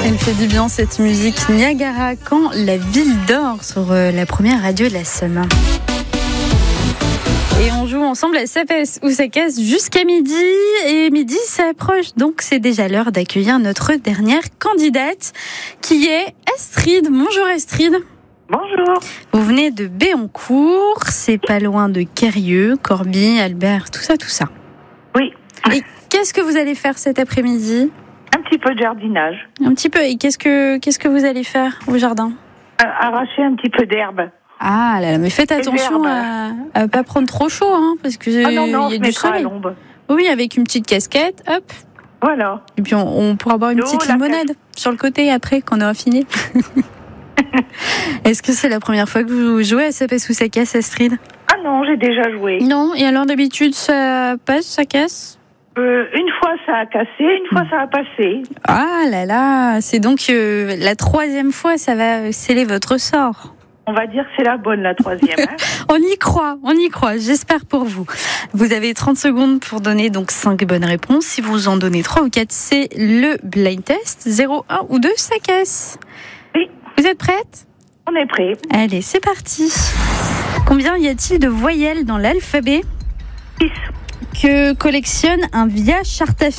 Elle fait du bien cette musique. Niagara, quand la ville dort, sur la première radio de la Somme. Et on joue ensemble à Ça passe ou ça casse jusqu'à midi. Et midi s'approche, donc c'est déjà l'heure d'accueillir notre dernière candidate, qui est Astrid. Bonjour Astrid. Bonjour. Vous venez de Béancourt, c'est pas loin de Quérieux, Corbie, Albert, tout ça. Oui. Et qu'est-ce que vous allez faire cet après-midi ? Un petit peu de jardinage. Un petit peu. Et qu'est-ce que vous allez faire au jardin ? Arracher un petit peu d'herbe. Ah là là, mais faites attention à pas prendre trop chaud, hein, parce que non, y a je du soleil. à l'ombre. Oui, avec une petite casquette, hop. Voilà. Et puis on pourra boire une petite limonade sur le côté après, quand on aura fini. Est-ce que c'est la première fois que vous jouez à Ça passe ou ça casse, Astrid ? Ah non, j'ai déjà joué. Non, et alors d'habitude ça passe, ça casse ? Une fois ça a cassé, une fois ça a passé. Ah là là, c'est donc la troisième fois, ça va sceller votre sort. On va dire que c'est la bonne, la troisième. Hein. On y croit, j'espère pour vous. Vous avez 30 secondes pour donner donc 5 bonnes réponses. Si vous en donnez 3 ou 4, c'est le blind test. 0, 1 ou 2, ça casse. Oui. Vous êtes prête ? On est prêt. Allez, c'est parti. Combien y a-t-il de voyelles dans l'alphabet 6. Que collectionne un via chartafile ?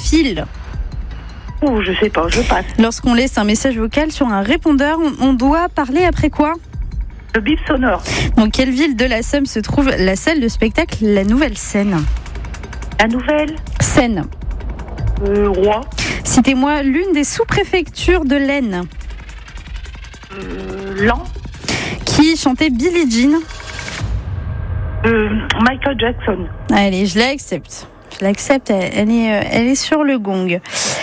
Oh, je sais pas, je passe. Lorsqu'on laisse un message vocal sur un répondeur, on doit parler après quoi ? Le bip sonore. Dans quelle ville de la Somme se trouve la salle de spectacle La Nouvelle Scène ? La nouvelle Scène. Roi. Citez-moi l'une des sous-préfectures de l'Aisne. Lan. Qui chantait Billie Jean ? Michael Jackson. Allez, je l'accepte. Elle est sur le gong.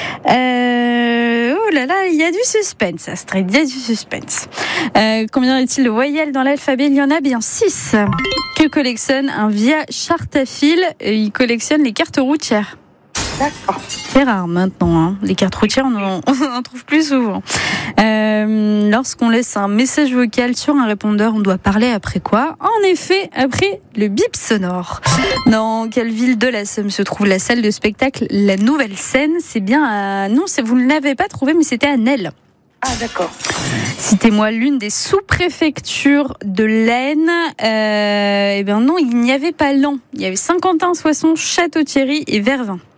Oh là là, il y a du suspense, Astrid, il y a du suspense. Combien est-il de voyelles dans l'alphabet ? Il y en a bien 6. Que collectionne un via chartafile ? Il collectionne les cartes routières. D'accord. C'est rare maintenant, hein. Les cartes routières, on en trouve plus souvent. Lorsqu'on laisse un message vocal sur un répondeur, on doit parler après quoi ? En effet, après le bip sonore. Dans quelle ville de la Somme se trouve la salle de spectacle La Nouvelle Scène ? C'est bien à... Non, vous ne l'avez pas trouvé, mais c'était à Nesle. Ah, d'accord. Citez-moi l'une des sous-préfectures de l'Aisne. Eh bien non, il n'y avait pas Lan. Il y avait Saint-Quentin, Soissons, Château-Thierry et Vervins.